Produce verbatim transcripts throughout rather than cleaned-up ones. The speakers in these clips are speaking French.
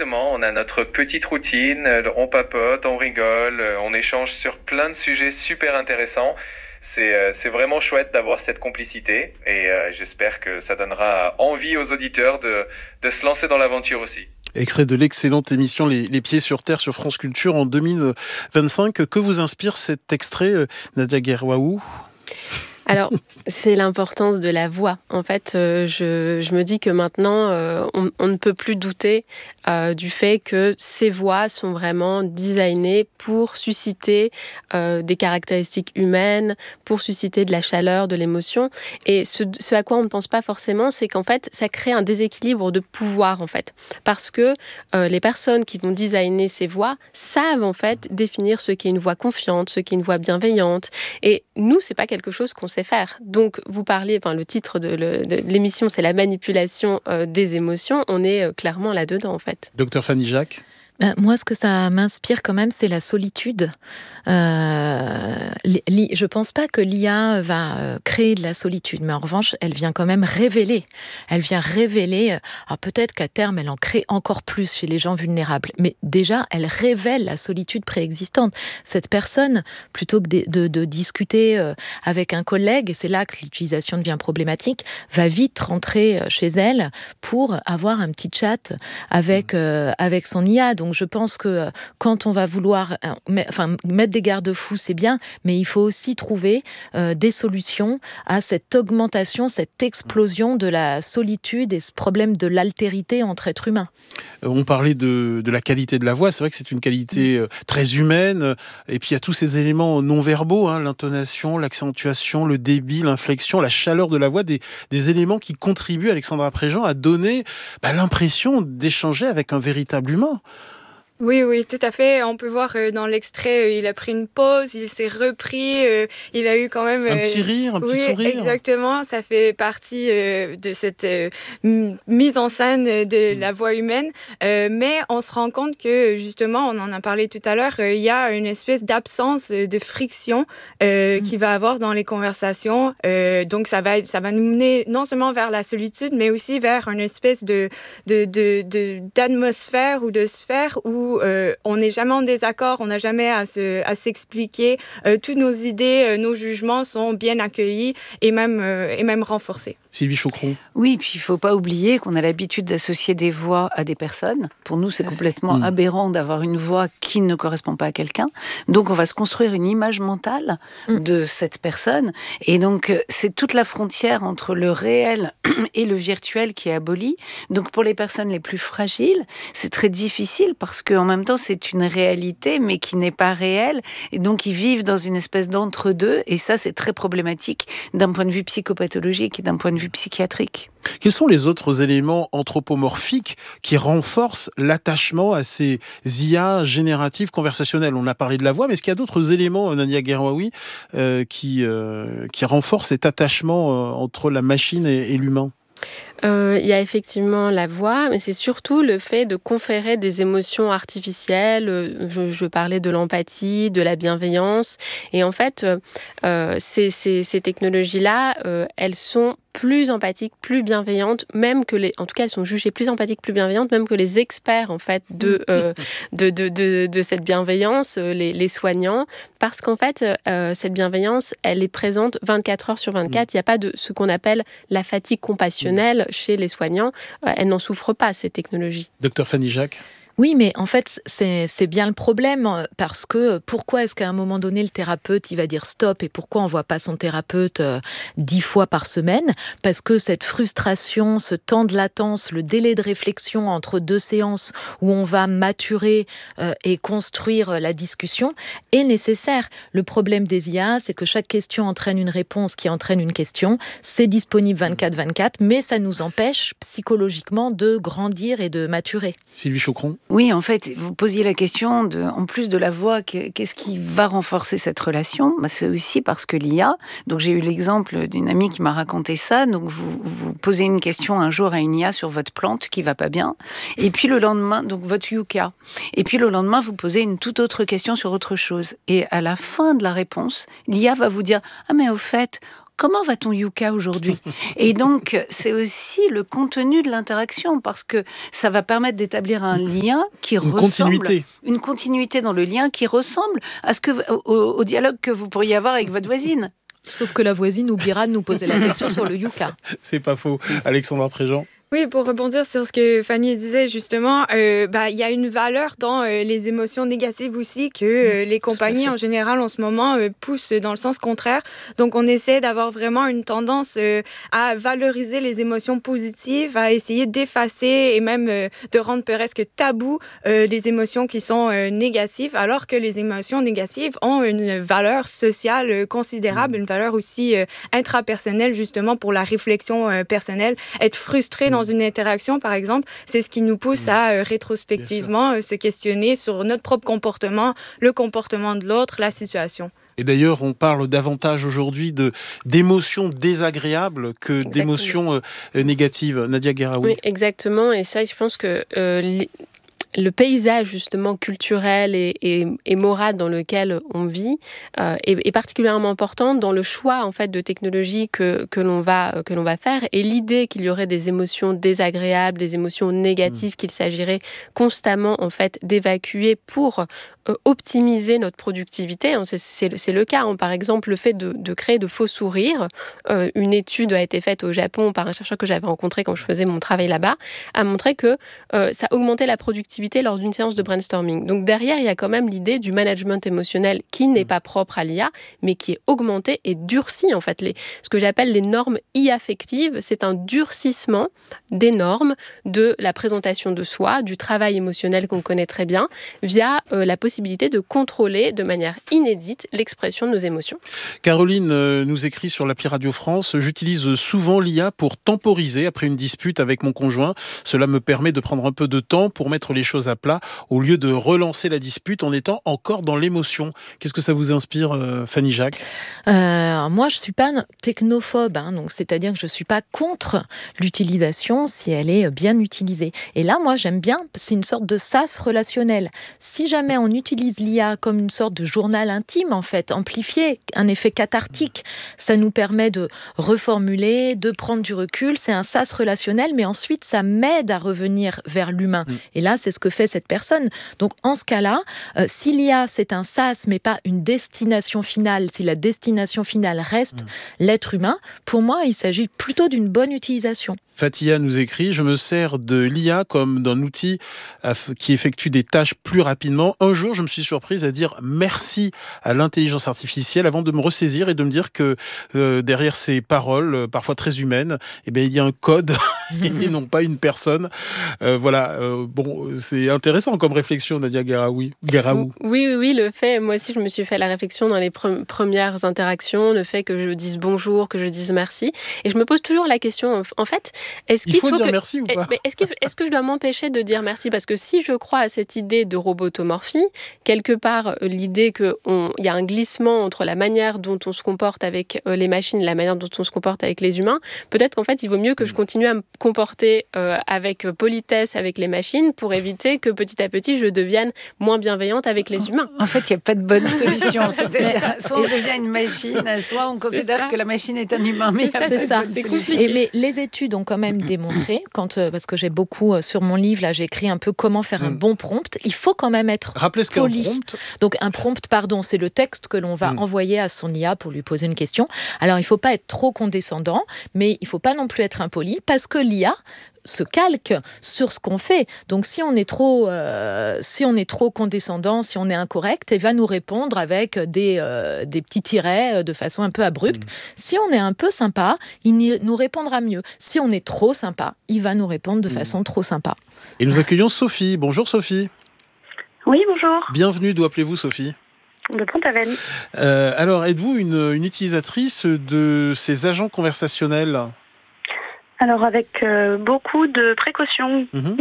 Exactement, on a notre petite routine, on papote, on rigole, on échange sur plein de sujets super intéressants. C'est, euh, c'est vraiment chouette d'avoir cette complicité et euh, j'espère que ça donnera envie aux auditeurs de, de se lancer dans l'aventure aussi. Extrait de l'excellente émission Les, Les Pieds sur Terre sur France Culture en deux mille vingt-cinq. Que vous inspire cet extrait, Nadia Guerwaou ? Alors, c'est l'importance de la voix. En fait, euh, je, je me dis que maintenant, euh, on, on ne peut plus douter euh, du fait que ces voix sont vraiment designées pour susciter euh, des caractéristiques humaines, pour susciter de la chaleur, de l'émotion. Et ce, ce à quoi on ne pense pas forcément, c'est qu'en fait, ça crée un déséquilibre de pouvoir, en fait. Parce que euh, les personnes qui vont designer ces voix savent, en fait, définir ce qu'est une voix confiante, ce qu'est une voix bienveillante. Et nous, c'est pas quelque chose qu'on sait faire. Donc, vous parliez, enfin, le titre de, le, de l'émission, c'est la manipulation euh, des émotions. On est euh, clairement là-dedans, en fait. Docteur Fanny Jacques. Ben, moi, ce que ça m'inspire quand même, c'est la solitude. Euh, je ne pense pas que l'I A va créer de la solitude, mais en revanche, elle vient quand même révéler. Elle vient révéler, alors peut-être qu'à terme, elle en crée encore plus chez les gens vulnérables, mais déjà, elle révèle la solitude préexistante. Cette personne, plutôt que de, de, de discuter avec un collègue, et c'est là que l'utilisation devient problématique, va vite rentrer chez elle pour avoir un petit chat avec, euh, avec son I A. Donc, je pense que quand on va vouloir enfin, mettre des garde-fous, c'est bien, mais il faut aussi trouver euh, des solutions à cette augmentation, cette explosion de la solitude et ce problème de l'altérité entre êtres humains. On parlait de, de la qualité de la voix, c'est vrai que c'est une qualité euh, très humaine, et puis il y a tous ces éléments non-verbaux, hein, l'intonation, l'accentuation, le débit, l'inflexion, la chaleur de la voix, des, des éléments qui contribuent, Alexandra Préjean, à donner bah, l'impression d'échanger avec un véritable humain. Oui, oui, tout à fait. On peut voir euh, dans l'extrait, euh, il a pris une pause, il s'est repris, euh, il a eu quand même... Euh, un petit rire, un petit oui, sourire. Exactement, ça fait partie euh, de cette euh, m- mise en scène de mmh. la voix humaine. Euh, mais on se rend compte que, justement, on en a parlé tout à l'heure, euh, il y a une espèce d'absence de friction euh, mmh. qu'il va avoir dans les conversations. Euh, donc, ça va, ça va nous mener non seulement vers la solitude, mais aussi vers une espèce de, de, de, de, d'atmosphère ou de sphère où Euh, on n'est jamais en désaccord, on n'a jamais à, se, à s'expliquer. Euh, toutes nos idées, euh, nos jugements sont bien accueillis et même, euh, et même renforcés. Sylvie Chaucron. Oui, puis il ne faut pas oublier qu'on a l'habitude d'associer des voix à des personnes. Pour nous, c'est complètement mmh. aberrant d'avoir une voix qui ne correspond pas à quelqu'un. Donc, on va se construire une image mentale mmh. de cette personne. Et donc, c'est toute la frontière entre le réel et le virtuel qui est abolie. Donc, pour les personnes les plus fragiles, c'est très difficile parce qu'en même temps, c'est une réalité, mais qui n'est pas réelle. Et donc, ils vivent dans une espèce d'entre-deux. Et ça, c'est très problématique d'un point de vue psychopathologique et d'un point de vue psychiatrique. Quels sont les autres éléments anthropomorphiques qui renforcent l'attachement à ces I A génératives conversationnelles ? On a parlé de la voix, mais est-ce qu'il y a d'autres éléments, Nadia Guerwaoui, euh, qui, euh, qui renforcent cet attachement euh, entre la machine et, et l'humain ? Euh, il y a effectivement la voix, mais c'est surtout le fait de conférer des émotions artificielles. Je, je parlais de l'empathie, de la bienveillance. Et en fait, euh, ces, ces, ces technologies-là, euh, elles sont plus empathiques, plus bienveillantes, même que les, en tout cas, elles sont jugées plus empathiques, plus bienveillantes, même que les experts en fait de euh, de, de, de de cette bienveillance, les, les soignants, parce qu'en fait, euh, cette bienveillance, elle est présente vingt-quatre heures sur vingt-quatre. Il n'y a pas de ce qu'on appelle la fatigue compassionnelle chez les soignants. Euh, elles n'en souffrent pas, ces technologies. Docteur Fanny Jacques. Oui, mais en fait, c'est, c'est bien le problème, parce que pourquoi est-ce qu'à un moment donné, le thérapeute, il va dire stop, et pourquoi on ne voit pas son thérapeute euh, dix fois par semaine ? Parce que cette frustration, ce temps de latence, le délai de réflexion entre deux séances où on va maturer euh, et construire la discussion est nécessaire. Le problème des I A, c'est que chaque question entraîne une réponse qui entraîne une question. C'est disponible vingt-quatre vingt-quatre, mais ça nous empêche psychologiquement de grandir et de maturer. Sylvie Chaucron. Oui, en fait, vous posiez la question, de, en plus de la voix, qu'est-ce qui va renforcer cette relation ? Bah, c'est aussi parce que l'I A, donc j'ai eu l'exemple d'une amie qui m'a raconté ça, donc vous, vous posez une question un jour à une I A sur votre plante qui va pas bien, et puis le lendemain, donc votre yucca, et puis le lendemain, vous posez une toute autre question sur autre chose. Et à la fin de la réponse, l'I A va vous dire « Ah mais au fait, comment va ton yucca aujourd'hui? Et donc, c'est aussi le contenu de l'interaction, parce que ça va permettre d'établir un lien qui Une ressemble, continuité. une continuité dans le lien qui ressemble à ce que, au, au dialogue que vous pourriez avoir avec votre voisine. Sauf que la voisine oubliera de nous poser la question sur le yucca. C'est pas faux. Alexandra Préjean. Oui, pour rebondir sur ce que Fanny disait justement, euh, bah, y a une valeur dans euh, les émotions négatives aussi que euh, les compagnies en général en ce moment euh, poussent dans le sens contraire. Donc on essaie d'avoir vraiment une tendance euh, à valoriser les émotions positives, à essayer d'effacer et même euh, de rendre presque tabou euh, les émotions qui sont euh, négatives, alors que les émotions négatives ont une valeur sociale euh, considérable, une valeur aussi euh, intrapersonnelle justement pour la réflexion euh, personnelle. Être frustré dans dans une interaction, par exemple, c'est ce qui nous pousse à euh, rétrospectivement euh, se questionner sur notre propre comportement, le comportement de l'autre, la situation. Et d'ailleurs, on parle davantage aujourd'hui de, d'émotions désagréables que Exactement. d'émotions euh, négatives. Nadia Guerraoui. Oui, exactement. Et ça, je pense que euh, les... le paysage justement culturel et, et, et moral dans lequel on vit euh, est, est particulièrement important dans le choix en fait de technologies que, que l'on va que l'on va faire, et l'idée qu'il y aurait des émotions désagréables, des émotions négatives mmh. qu'il s'agirait constamment en fait d'évacuer pour euh, optimiser notre productivité. C'est, c'est, c'est le cas. Hein. Par exemple, le fait de, de créer de faux sourires. Euh, une étude a été faite au Japon par un chercheur que j'avais rencontré quand je faisais mon travail là-bas, a montré que euh, ça augmentait la productivité lors d'une séance de brainstorming. Donc derrière, il y a quand même l'idée du management émotionnel qui n'est pas propre à l'I A, mais qui est augmenté et durci en fait. Les, ce que j'appelle les normes e-affectives, c'est un durcissement des normes de la présentation de soi, du travail émotionnel qu'on connaît très bien, via euh, la possibilité de contrôler de manière inédite l'expression de nos émotions. Caroline euh, nous écrit sur l'appli Radio France: j'utilise souvent l'I A pour temporiser après une dispute avec mon conjoint. Cela me permet de prendre un peu de temps pour mettre les choses à plat au lieu de relancer la dispute en étant encore dans l'émotion. Qu'est-ce que ça vous inspire, euh, Fanny Jacques? euh, Moi, je ne suis pas technophobe, hein, donc c'est-à-dire que je ne suis pas contre l'utilisation si elle est bien utilisée. Et là, moi, j'aime bien, c'est une sorte de sas relationnel. Si jamais on utilise l'I A comme une sorte de journal intime, en fait, amplifié, un effet cathartique, ça nous permet de reformuler, de prendre du recul. C'est un sas relationnel, mais ensuite, ça m'aide à revenir vers l'humain. Mmh. Et là, c'est ce que fait cette personne. Donc, en ce cas-là, euh, si l'I A, c'est un sas, mais pas une destination finale, si la destination finale reste mmh. l'être humain, pour moi, il s'agit plutôt d'une bonne utilisation. Fatia nous écrit: je me sers de l'I A comme d'un outil qui effectue des tâches plus rapidement. Un jour, je me suis surprise à dire merci à l'intelligence artificielle avant de me ressaisir et de me dire que euh, derrière ces paroles, euh, parfois très humaines, eh bien, il y a un code et non pas une personne. Euh, voilà. Euh, bon, c'est intéressant comme réflexion, Nadia Guerraoui. Guerraoui. Oui, oui, oui, le fait. Moi aussi, je me suis fait la réflexion dans les pre- premières interactions, le fait que je dise bonjour, que je dise merci, et je me pose toujours la question. En fait. Est-ce Il qu'il faut, faut dire que... merci ou pas? est-ce, qu'il... est-ce que je dois m'empêcher de dire merci? Parce que si je crois à cette idée de robotomorphie, quelque part, l'idée qu'il y a un glissement entre la manière dont on se comporte avec les machines et la manière dont on se comporte avec les humains, peut-être qu'en fait, il vaut mieux que je continue à me comporter euh, avec politesse avec les machines pour éviter que petit à petit, je devienne moins bienveillante avec les humains. En fait, il n'y a pas de bonne solution. C'est-à-dire, soit on devient une machine, soit on considère que la machine est un humain. Mais c'est ça, c'est ça. C'est compliqué. Et mais les études ont quand même démontré, quand, euh, parce que j'ai beaucoup euh, sur mon livre, là, j'ai écrit un peu comment faire mmh. un bon prompt. Il faut quand même être Rappelez ce poli. qu'est un prompt. Donc un prompt, pardon, c'est le texte que l'on va mmh. envoyer à son I A pour lui poser une question. Alors il ne faut pas être trop condescendant, mais il ne faut pas non plus être impoli, parce que l'I A se calque sur ce qu'on fait. Donc si on est trop, euh, si on est trop condescendant, si on est incorrect, il va nous répondre avec des, euh, des petits tirets de façon un peu abrupte. Mmh. Si on est un peu sympa, il nous répondra mieux. Si on est trop sympa, il va nous répondre de mmh. façon trop sympa. Et nous accueillons Sophie. Bonjour Sophie. Oui, bonjour. Bienvenue, d'où appelez-vous Sophie? De Pont-Aven. Euh, alors, êtes-vous une, une utilisatrice de ces agents conversationnels? Alors, avec euh, beaucoup de précautions. Mmh.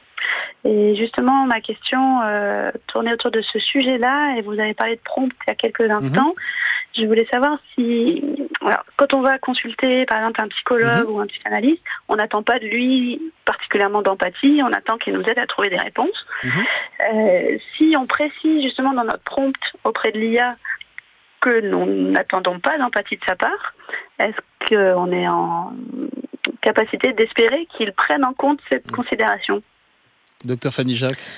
Et justement, ma question euh, tournait autour de ce sujet-là, et vous avez parlé de prompt il y a quelques instants. Mmh. Je voulais savoir si, alors, quand on va consulter, par exemple, un psychologue mmh. ou un psychanalyste, on n'attend pas de lui particulièrement d'empathie, on attend qu'il nous aide à trouver des réponses. Mmh. Euh, si on précise justement dans notre prompt auprès de l'I A que nous n'attendons pas d'empathie de sa part, est-ce qu'on est en capacité d'espérer qu'il prenne en compte cette considération ? Docteur Fanny Jacques.